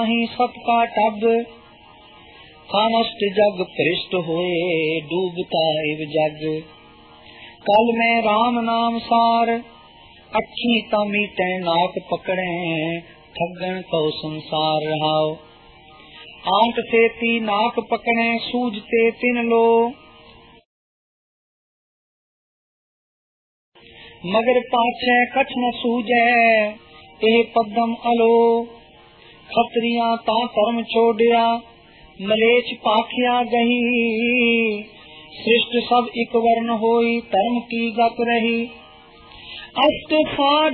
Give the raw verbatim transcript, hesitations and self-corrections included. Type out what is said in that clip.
ही सत का टब, खानष्ट जग पृष्ठ होए, डूबता इव जग। कल में राम नाम सार, अखी तमीटे नाक पकड़े, ठगन को संसार रहाओ। आंट से ती नाक पकड़े, सूझते तिन लो, मगर पाछे कछ न सूझे, ए पदम अलो। खत्रिया ता धर्म छोड़िया, मलेच पाखिया गही। सृष्ट सब इक वर्ण होई, धर्म की गत रही। अष्ट